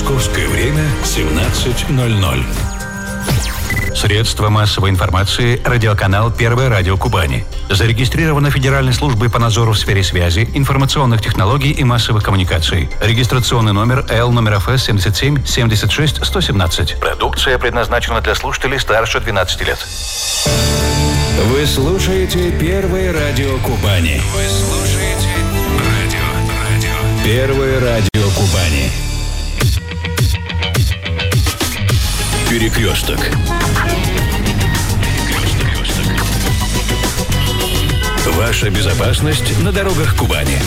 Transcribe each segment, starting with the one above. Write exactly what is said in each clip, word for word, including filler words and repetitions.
Московское время семнадцать ноль ноль. Средства массовой информации, радиоканал «Первое радио Кубани». Зарегистрировано Федеральной службой по надзору в сфере связи, информационных технологий и массовых коммуникаций. Регистрационный номер Л номер Эф Эс семьдесят семь семьдесят шесть сто семнадцать. Продукция предназначена для слушателей старше двенадцати лет. Вы слушаете Первое радио Кубани. Вы слушаете радио, радио. Первое радио Кубани. Перекресток. Ваша безопасность на дорогах Кубани.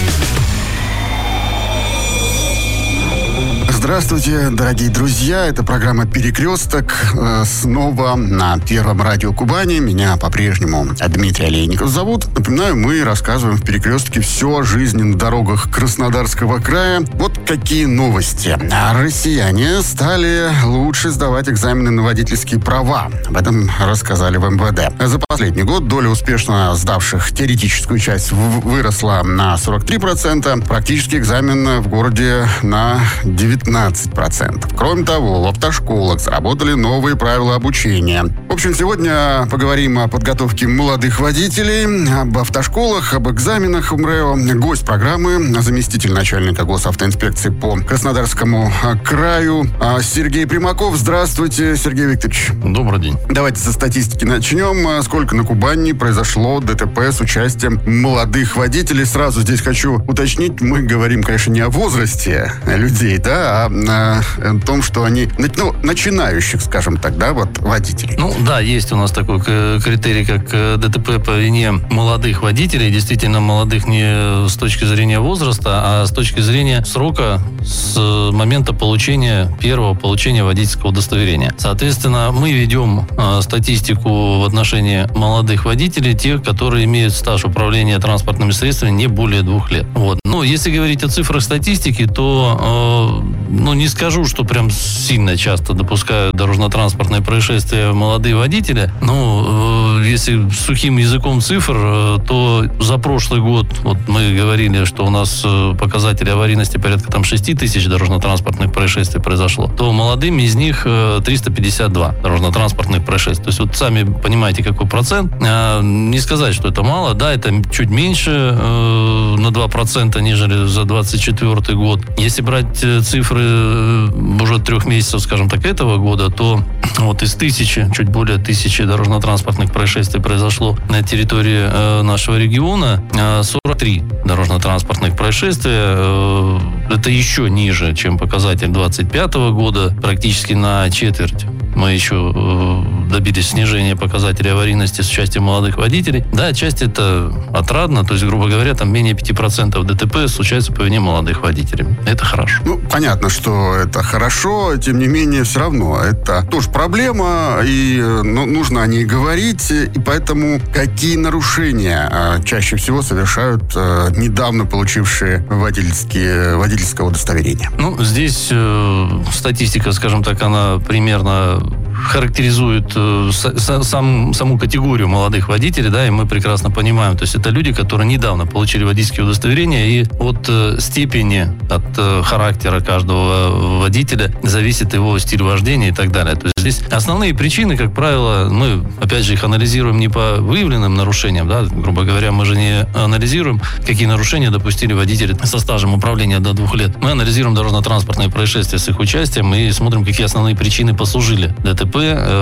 Здравствуйте, дорогие друзья. Это программа «Перекресток». Снова на Первом радио Кубани. Меня по-прежнему Дмитрий Олейников зовут. Напоминаю, мы рассказываем в «Перекрестке» все о жизни на дорогах Краснодарского края. Вот какие новости. Россияне стали лучше сдавать экзамены на водительские права. Об этом рассказали в Эм Вэ Дэ. За последний год доля успешно сдавших теоретическую часть выросла на сорок три процента. Практический экзамен в городе на девятнадцать процентов. Кроме того, в автошколах заработали новые правила обучения. В общем, сегодня поговорим о подготовке молодых водителей, об автошколах, об экзаменах в Эм Рэ О. Гость программы — заместитель начальника госавтоинспекции по Краснодарскому краю Сергей Примаков. Здравствуйте, Сергей Викторович. Добрый день. Давайте со статистики начнем. Сколько на Кубани произошло Дэ Тэ Пэ с участием молодых водителей? Сразу здесь хочу уточнить, мы говорим, конечно, не о возрасте людей, да, а о том, что они, ну, начинающих, скажем так, да, вот, водителей. Ну, да, есть у нас такой критерий, как Дэ Тэ Пэ по вине молодых водителей. Действительно, молодых не с точки зрения возраста, а с точки зрения срока с момента получения, первого получения водительского удостоверения. Соответственно, мы ведем статистику в отношении молодых водителей, тех, которые имеют стаж управления транспортными средствами не более двух лет. Вот. Ну, если говорить о цифрах статистики, то ну, не скажу, что прям сильно часто допускают дорожно-транспортные происшествия молодые водители. Ну, если сухим языком цифр, то за прошлый год, вот мы говорили, что у нас показатели аварийности порядка там шесть тысяч дорожно-транспортных происшествий произошло, то молодым из них триста пятьдесят два дорожно-транспортных происшествий. То есть вот сами понимаете, какой процент. Не сказать, что это мало, да, это чуть меньше на два процента, нежели за двадцать четвёртый год. Если брать цифры уже трех месяцев, скажем так, этого года, то вот из тысячи, чуть более тысячи дорожно-транспортных происшествий произошло на территории э, нашего региона, э, сорок три дорожно-транспортных происшествия. Э, это еще ниже, чем показатель двадцать пятого года, практически на четверть. Мы еще э, добились снижения показателей аварийности с участием молодых водителей. Да, отчасти это отрадно, то есть, грубо говоря, там менее пяти процентов Дэ Тэ Пэ случается по вине молодых водителей. Это хорошо. Ну, понятно, что это хорошо, тем не менее, все равно это тоже проблема, и ну, нужно о ней говорить, и поэтому какие нарушения э, чаще всего совершают э, недавно получившие водительские, водительское удостоверение? Ну, здесь э, статистика, скажем так, она примерно характеризует э, с, сам, саму категорию молодых водителей, да, и мы прекрасно понимаем, то есть это люди, которые недавно получили водительские удостоверения, и от э, степени, от э, характера каждого водителя зависит его стиль вождения и так далее. То есть здесь основные причины, как правило, мы, опять же, их анализируем не по выявленным нарушениям, да, грубо говоря, мы же не анализируем, какие нарушения допустили водители со стажем управления до двух лет. Мы анализируем дорожно-транспортные происшествия с их участием и смотрим, какие основные причины послужили Дэ Тэ Пэ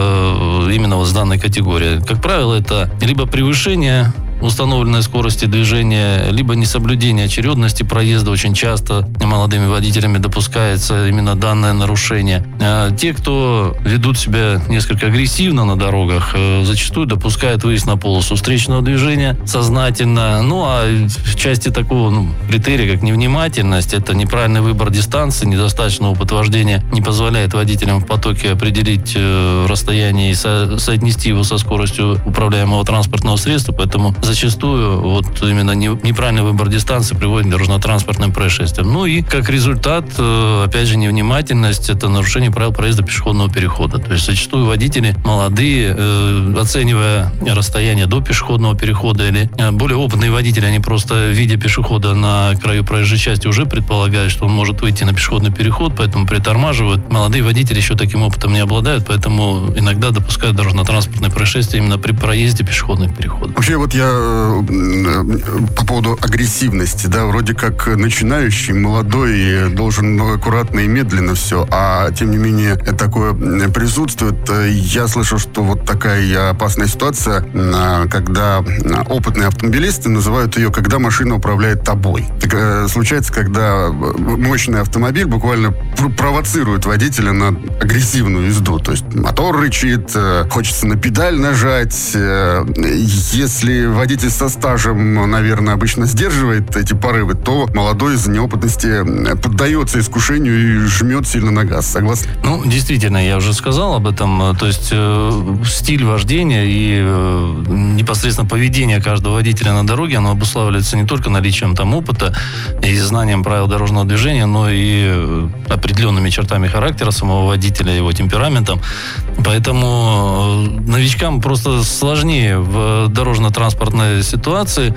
э, именно вот с данной категорией. Как правило, это либо превышение установленной скорости движения, либо несоблюдение очередности проезда. Очень часто молодыми водителями допускается именно данное нарушение. А те, кто ведут себя несколько агрессивно на дорогах, зачастую допускают выезд на полосу встречного движения сознательно. Ну, а в части такого ну, критерия, как невнимательность, это неправильный выбор дистанции, недостаточный опыт вождения не позволяет водителям в потоке определить расстояние и со- соотнести его со скоростью управляемого транспортного средства, поэтому зачастую вот именно неправильный выбор дистанции приводит к дорожно-транспортным происшествиям. Ну и как результат, опять же, невнимательность, это нарушение правил проезда пешеходного перехода. То есть зачастую водители молодые, оценивая расстояние до пешеходного перехода, или более опытные водители, они просто, видя пешехода на краю проезжей части, уже предполагают, что он может выйти на пешеходный переход, поэтому притормаживают. Молодые водители еще таким опытом не обладают, поэтому иногда допускают дорожно-транспортные происшествия именно при проезде пешеходных переходов. Вообще, вот я по поводу агрессивности, да, вроде как начинающий, молодой, должен аккуратно и медленно все, а тем не менее такое присутствует. Я слышал, что вот такая опасная ситуация, когда опытные автомобилисты называют ее, когда машина управляет тобой. Так, случается, когда мощный автомобиль буквально провоцирует водителя на агрессивную езду. То есть мотор рычит, хочется на педаль нажать. Если водитель со стажем, наверное, обычно сдерживает эти порывы, то молодой из-за неопытности поддается искушению и жмет сильно на газ. Согласны? Ну, действительно, я уже сказал об этом. То есть э, стиль вождения и э, непосредственно поведение каждого водителя на дороге, оно обуславливается не только наличием там опыта и знанием правил дорожного движения, но и э, определенными чертами характера самого водителя, его темпераментом. Поэтому э, новичкам просто сложнее в дорожно-транспортной ситуации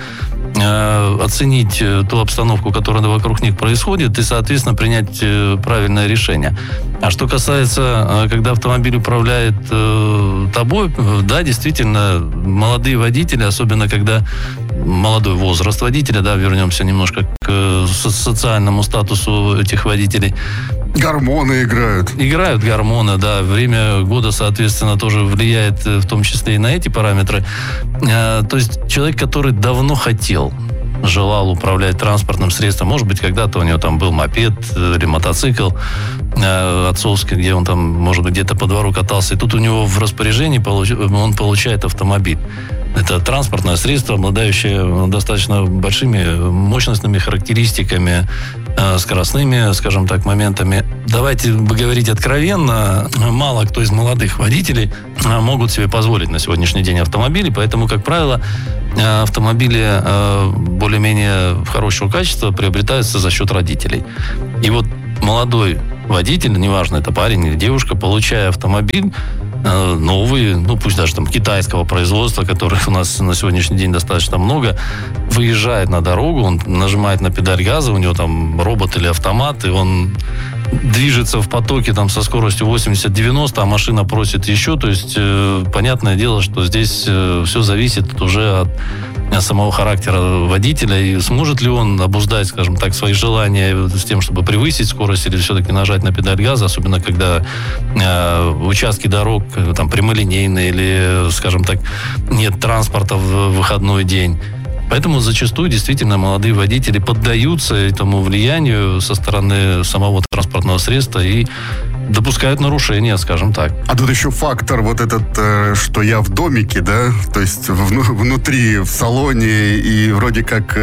э, оценить э, ту обстановку, которая вокруг них происходит, и, соответственно, принять э, правильное решение. А что касается, э, когда автомобиль управляет э, тобой, э, да, действительно, молодые водители, особенно когда молодой возраст водителя, да, вернемся немножко к э, социальному статусу этих водителей. Гормоны играют. Играют гормоны, да. Время года, соответственно, тоже влияет в том числе и на эти параметры. То есть человек, который давно хотел, желал управлять транспортным средством, может быть, когда-то у него там был мопед или мотоцикл отцовский, где он там, может быть, где-то по двору катался, и тут у него в распоряжении он получает автомобиль. Это транспортное средство, обладающее достаточно большими мощностными характеристиками, скоростными, скажем так, моментами. Давайте говорить откровенно, мало кто из молодых водителей могут себе позволить на сегодняшний день автомобили, поэтому, как правило, автомобили более-менее хорошего качества приобретаются за счет родителей. И вот молодой водитель, неважно, это парень или девушка, получая автомобиль, новые, ну пусть даже там китайского производства, которых у нас на сегодняшний день достаточно много, выезжает на дорогу, он нажимает на педаль газа, у него там робот или автомат, и он движется в потоке там со скоростью восемьдесят-девяносто, а машина просит еще, то есть э, понятное дело, что здесь э, все зависит уже от самого характера водителя, и сможет ли он обуздать, скажем так, свои желания с тем, чтобы превысить скорость или все-таки нажать на педаль газа, особенно когда э, участки дорог там прямолинейные или, скажем так, нет транспорта в выходной день. Поэтому зачастую действительно молодые водители поддаются этому влиянию со стороны самого транспортного средства и допускают нарушения, скажем так. А тут еще фактор вот этот, что я в домике, да, то есть внутри, в салоне и вроде как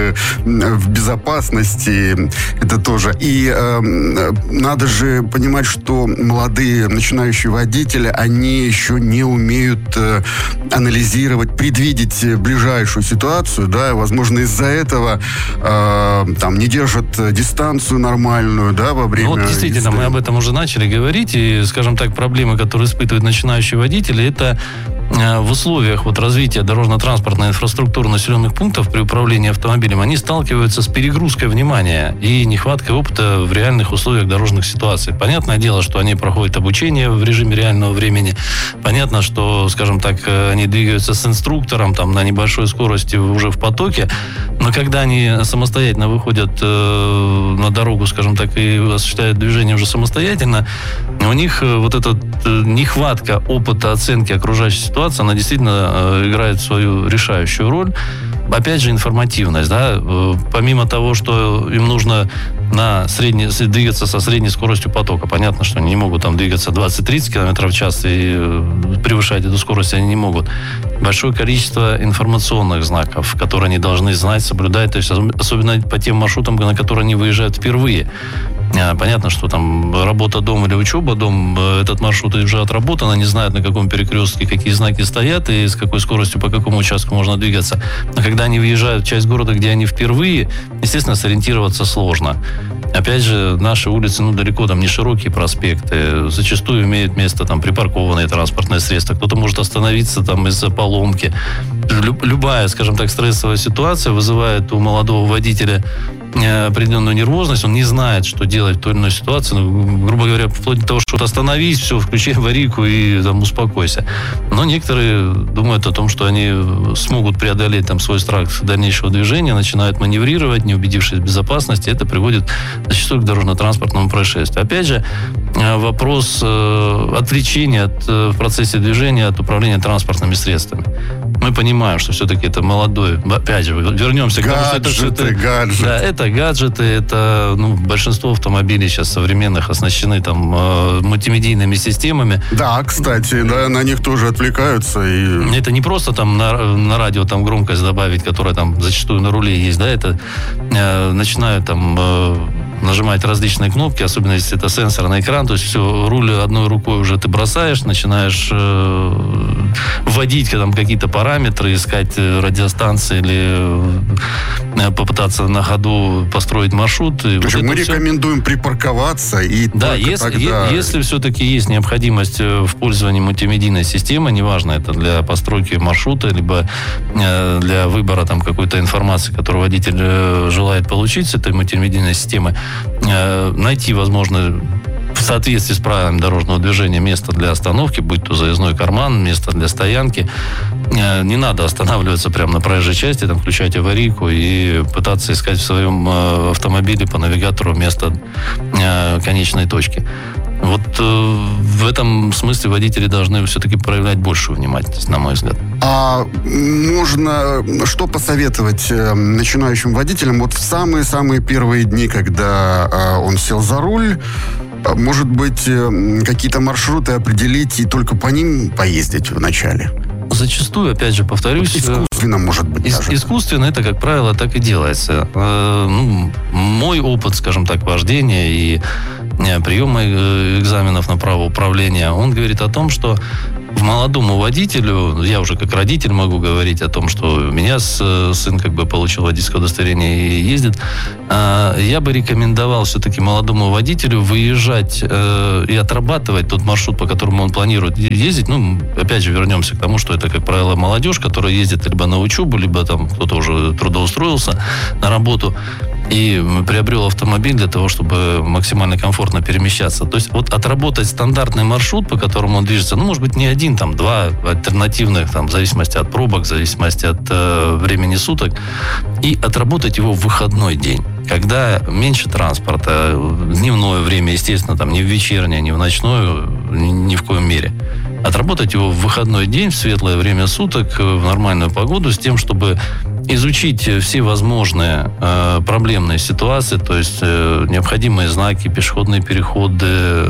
в безопасности, это тоже. И э, надо же понимать, что молодые начинающие водители, они еще не умеют э, анализировать, предвидеть ближайшую ситуацию, да, возможно, из-за этого э, там не держат дистанцию нормальную, да, во время... Ну, вот действительно, езды. Мы об этом уже начали говорить. И, скажем так, проблемы, которые испытывают начинающие водители, это в условиях вот развития дорожно-транспортной инфраструктуры населенных пунктов при управлении автомобилем, они сталкиваются с перегрузкой внимания и нехваткой опыта в реальных условиях дорожных ситуаций. Понятное дело, что они проходят обучение в режиме реального времени. Понятно, что, скажем так, они двигаются с инструктором там, на небольшой скорости уже в потоке, но когда они самостоятельно выходят э, на дорогу, скажем так, и осуществляют движение уже самостоятельно, у них вот эта нехватка опыта оценки окружающей ситуации, она действительно э, играет свою решающую роль. Опять же, информативность. Да? Э, помимо того, что им нужно на средне, двигаться со средней скоростью потока. Понятно, что они не могут там двигаться двадцать-тридцать километров в час, и э, превышать эту скорость они не могут. Большое количество информационных знаков, которые они должны знать, соблюдать, то есть особенно по тем маршрутам, на которые они выезжают впервые. Понятно, что там работа дом или учеба дом, этот маршрут уже отработан, они знают, на каком перекрестке какие знаки стоят и с какой скоростью по какому участку можно двигаться. Но когда они въезжают в часть города, где они впервые, естественно, сориентироваться сложно. Опять же, наши улицы, ну, далеко там не широкие проспекты. Зачастую имеют место там припаркованные транспортные средства. Кто-то может остановиться там из-за поломки. Любая, скажем так, стрессовая ситуация вызывает у молодого водителя определенную нервозность, он не знает, что делать в той или иной ситуации. Ну, грубо говоря, вплоть до того, что вот остановись, все, включай аварийку и там успокойся. Но некоторые думают о том, что они смогут преодолеть там свой страх дальнейшего движения, начинают маневрировать, не убедившись в безопасности. Это приводит зачастую к дорожно-транспортному происшествию. Опять же, вопрос э, отвлечения от, в процессе движения от управления транспортными средствами. Мы понимаем, что все-таки это молодой... Опять же, вернемся гаджеты, к тому, что это... гаджеты. Да, это гаджеты, это... Ну, большинство автомобилей сейчас современных оснащены там э, мультимедийными системами. Да, кстати, да, на них тоже отвлекаются. И... Это не просто там на, на радио там громкость добавить, которая там зачастую на руле есть, да, это э, начинают там... Э, нажимать различные кнопки, особенно если это сенсорный экран, то есть все, руль одной рукой уже ты бросаешь, начинаешь э, вводить там какие-то параметры, искать радиостанции или э, попытаться на ходу построить маршрут. И вот мы все... рекомендуем припарковаться и да, если, тогда... если все-таки есть необходимость в пользовании мультимедийной системой, неважно, это для постройки маршрута, либо э, для выбора там какой-то информации, которую водитель э, желает получить с этой мультимедийной системы, найти, возможно, в соответствии с правилами дорожного движения место для остановки, будь то заездной карман, место для стоянки. Не надо останавливаться прямо на проезжей части, там, включать аварийку и пытаться искать в своем автомобиле по навигатору место конечной точки. Вот э, в этом смысле водители должны все-таки проявлять большую внимательность, на мой взгляд. А можно что посоветовать э, начинающим водителям вот в самые-самые первые дни, когда э, он сел за руль? Может быть, э, какие-то маршруты определить и только по ним поездить вначале? Зачастую, опять же, повторюсь... Искусственно, может быть, ис- даже. Искусственно это, как правило, так и делается. Э, ну, мой опыт, скажем так, вождения и приема экзаменов на право управления, он говорит о том, что в молодому водителю, я уже как родитель могу говорить о том, что у меня сын как бы получил водительское удостоверение и ездит, я бы рекомендовал все-таки молодому водителю выезжать и отрабатывать тот маршрут, по которому он планирует ездить. Ну, опять же, вернемся к тому, что это, как правило, молодежь, которая ездит либо на учебу, либо там кто-то уже трудоустроился на работу и приобрел автомобиль для того, чтобы максимально комфортно перемещаться. То есть вот отработать стандартный маршрут, по которому он движется, ну, может быть, не один, там, два альтернативных, там, в зависимости от пробок, в зависимости от э, времени суток, и отработать его в выходной день, когда меньше транспорта, дневное время, естественно, там, не в вечернее, не в ночное, ни, ни в коем мере. Отработать его в выходной день, в светлое время суток, в нормальную погоду, с тем, чтобы изучить все возможные э, проблемные ситуации, то есть э, необходимые знаки, пешеходные переходы,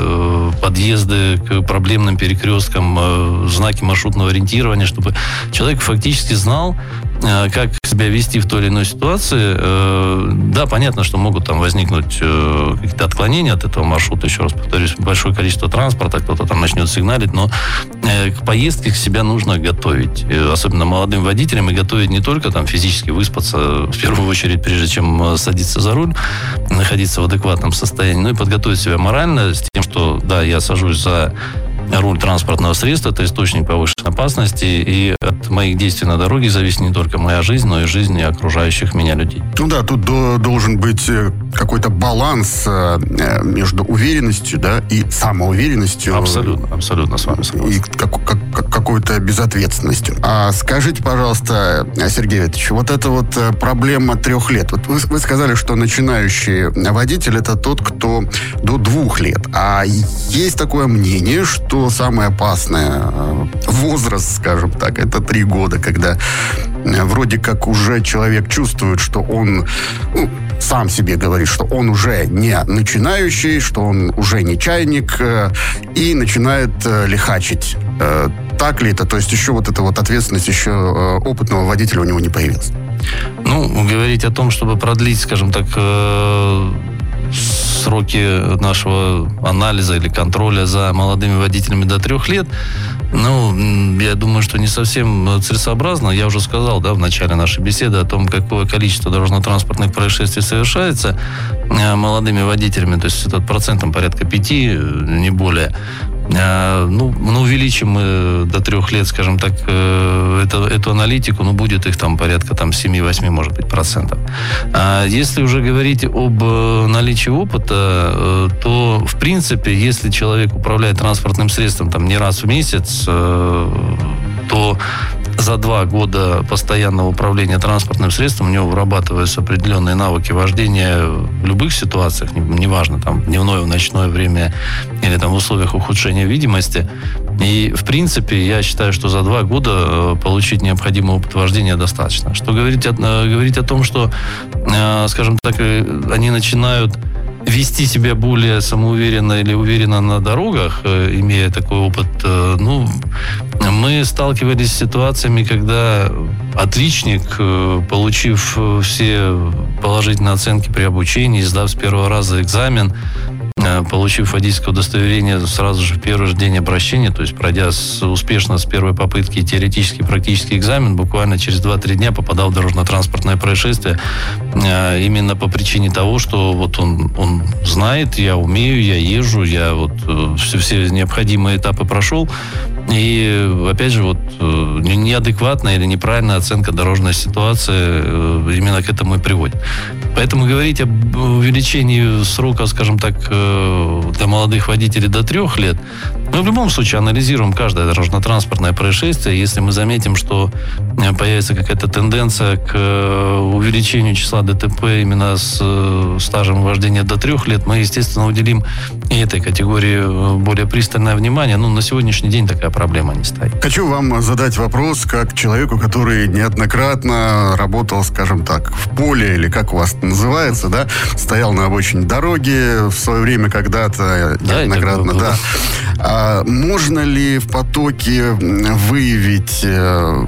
э, подъезды к проблемным перекресткам, э, знаки маршрутного ориентирования, чтобы человек фактически знал, э, как себя вести в той или иной ситуации. Э, да, понятно, что могут там возникнуть э, какие-то отклонения от этого маршрута, еще раз повторюсь, большое количество транспорта, кто-то там начнет сигналить, но э, к поездке к себя нужно готовить, э, особенно молодым водителям, и готовить не только там физически выспаться, в первую очередь, прежде чем садиться за руль, находиться в адекватном состоянии, ну и подготовить себя морально с тем, что, да, я сажусь за руль транспортного средства, это источник повышенной опасности, и от моих действий на дороге зависит не только моя жизнь, но и жизнь окружающих меня людей. Ну да, тут до, должен быть какой-то баланс между уверенностью, да, и самоуверенностью. Абсолютно, абсолютно с вами согласен. И как, как, какой-то безответственностью. А скажите, пожалуйста, Сергей Викторович, вот эта вот проблема трех лет. Вот вы, вы сказали, что начинающий водитель — это тот, кто до двух лет. А есть такое мнение, что самый опасный возраст, скажем так, это три года, когда вроде как уже человек чувствует, что он, ну, сам себе говорит, что он уже не начинающий, что он уже не чайник, и начинает лихачить. Так ли это? То есть еще вот эта вот ответственность еще опытного водителя у него не появилась? Ну, говорить о том, чтобы продлить, скажем так, сроки нашего анализа или контроля за молодыми водителями до трех лет, ну, я думаю, что не совсем целесообразно. Я уже сказал, да, в начале нашей беседы о том, какое количество дорожно-транспортных происшествий совершается молодыми водителями. То есть этот процентом порядка пяти, не более. Ну, ну, увеличим мы до трех лет, скажем так, эту, эту аналитику, ну, будет их там порядка там, семь-восемь, может быть, процентов. А если уже говорить об наличии опыта, то, в принципе, если человек управляет транспортным средством там, не раз в месяц, то за два года постоянного управления транспортным средством у него вырабатываются определенные навыки вождения в любых ситуациях, неважно, там, дневное, ночное время или там в условиях ухудшения видимости. И, в принципе, я считаю, что за два года получить необходимый опыт вождения достаточно. Что говорить о, говорить о том, что, скажем так, они начинают вести себя более самоуверенно или уверенно на дорогах, имея такой опыт, ну, мы сталкивались с ситуациями, когда отличник, получив все положительные оценки при обучении, сдав с первого раза экзамен, получив водительское удостоверение сразу же в первый же день обращения, то есть пройдя с, успешно с первой попытки теоретический и практический экзамен, буквально через два-три дня попадал в дорожно-транспортное происшествие именно по причине того, что вот он, он знает, я умею, я езжу, я вот все, все необходимые этапы прошел. И, опять же, вот неадекватная или неправильная оценка дорожной ситуации именно к этому и приводит. Поэтому говорить об увеличении срока, скажем так, для молодых водителей до трех лет, мы в любом случае анализируем каждое дорожно-транспортное происшествие. Если мы заметим, что появится какая-то тенденция к увеличению числа ДТП именно с стажем вождения до трех лет, мы, естественно, уделим и этой категории более пристальное внимание. Ну, на сегодняшний день такая проблема не стоит. Хочу вам задать вопрос как человеку, который неоднократно работал, скажем так, в поле, или как у вас это называется, да, стоял на обочине дороги в свое время когда-то, да, неоднократно, да. А можно ли в потоке выявить э,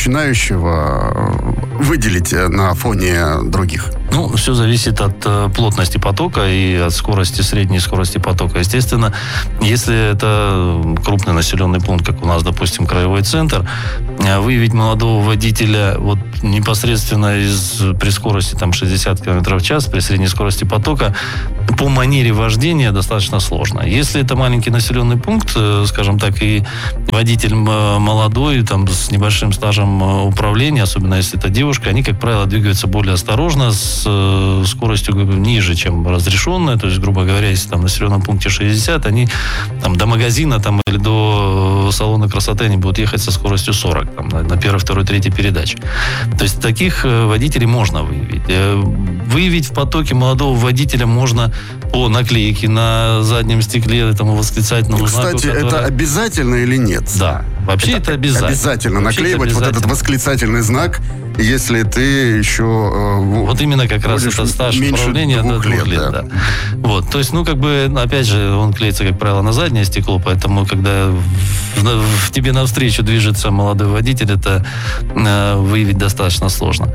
начинающего, выделить на фоне других? Ну, все зависит от э, плотности потока и от скорости, средней скорости потока. Естественно, если это крупный населенный пункт, как у нас, допустим, краевой центр, э, выявить молодого водителя вот непосредственно из, при скорости там, шестьдесят километров в час, при средней скорости потока, по манере вождения достаточно сложно. Если это маленький населенный пункт, э, скажем так, и водитель молодой, там, с небольшим стажем управления, особенно если это девушка, они, как правило, двигаются более осторожно, с скоростью ниже, чем разрешенная. То есть, грубо говоря, если там в населенном пункте шестьдесят, они там, до магазина там, или до салона красоты они будут ехать со скоростью сорок там, на первой, второй, третьей передаче. То есть таких водителей можно выявить. Выявить в потоке молодого водителя можно по наклейке на заднем стекле, этому восклицательному знаку. Кстати, который... это обязательно или нет? Да. Вообще это, это обязательно. Обязательно Вообще наклеивать это обязательно. Вот этот восклицательный знак, если ты еще... Э, вот именно как раз это стаж управления до двух лет. лет да. Да. Вот, то есть, ну, как бы, опять же, он клеится, как правило, на заднее стекло, поэтому, когда в, в тебе навстречу движется молодой водитель, это э, выявить достаточно сложно.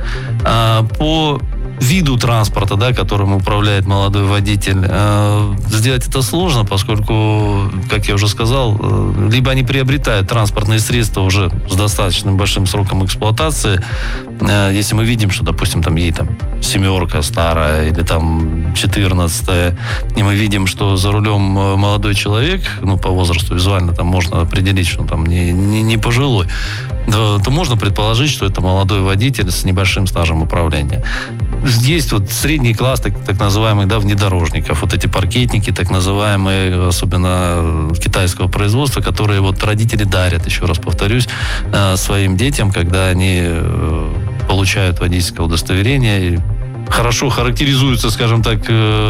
А по виду транспорта, да, которым управляет молодой водитель, э, сделать это сложно, поскольку, как я уже сказал, э, либо они приобретают транспортные средства уже с достаточно большим сроком эксплуатации. Э, если мы видим, что, допустим, там ей там семерка старая или там четырнадцатая, и мы видим, что за рулем молодой человек, ну, по возрасту визуально там можно определить, что он там не, не, не пожилой, то, то можно предположить, что это молодой водитель с небольшим стажем управления. Есть вот средний класс так, так называемых, да, внедорожников, вот эти паркетники, так называемые, особенно китайского производства, которые вот родители дарят, еще раз повторюсь, своим детям, когда они получают водительское удостоверение и хорошо характеризуются, скажем так,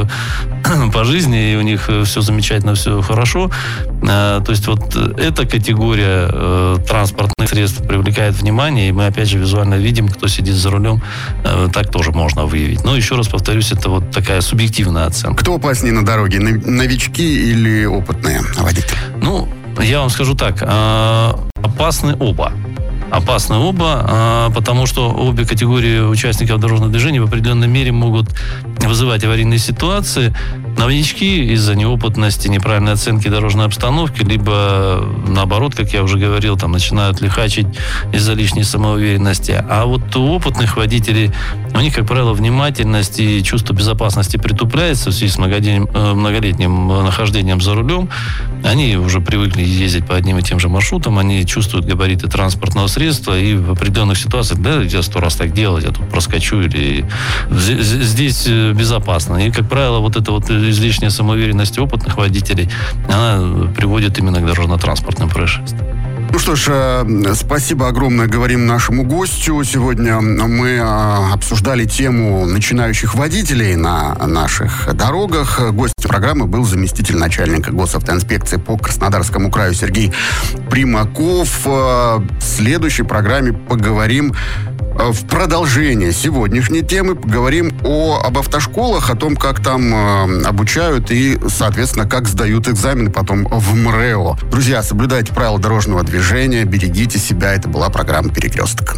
по жизни, и у них все замечательно, все хорошо. То есть вот эта категория транспортных средств привлекает внимание, и мы, опять же, визуально видим, кто сидит за рулем, так тоже можно выявить. Но, еще раз повторюсь, это вот такая субъективная оценка. Кто опаснее на дороге, новички или опытные водители? Ну, я вам скажу так, опасны оба. Опасны оба, потому что обе категории участников дорожного движения в определенной мере могут вызывать аварийные ситуации. Новички из-за неопытности, неправильной оценки дорожной обстановки, либо наоборот, как я уже говорил, там начинают лихачить из-за лишней самоуверенности. А вот у опытных водителей, у них, как правило, внимательность и чувство безопасности притупляется в связи с многодень- многолетним нахождением за рулем. Они уже привыкли ездить по одним и тем же маршрутам, они чувствуют габариты транспортного средства, и в определенных ситуациях, да, я сто раз так делал, я тут проскочу, или здесь безопасно. И, как правило, вот это вот излишняя самоуверенность опытных водителей, она приводит именно к дорожно-транспортным происшествиям. Ну что ж, спасибо огромное говорим нашему гостю. Сегодня мы обсуждали тему начинающих водителей на наших дорогах. Гостем программы был заместитель начальника госавтоинспекции по Краснодарскому краю Сергей Примаков. В следующей программе поговорим в продолжение сегодняшней темы, поговорим о, об автошколах, о том, как там э, обучают и, соответственно, как сдают экзамены потом в МРЭО. Друзья, соблюдайте правила дорожного движения, берегите себя. Это была программа «Перекресток».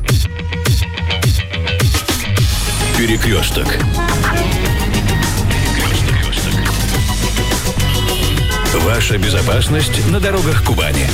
«Перекресток». Ваша безопасность на дорогах Кубани.